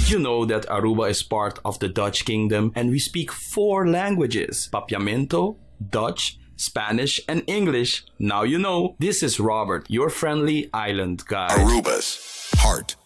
Did you know that Aruba is part of the Dutch Kingdom and we speak 4 languages? Papiamento, Dutch, Spanish, and English. Now you know. This is Robert, your friendly island guide. Aruba's heart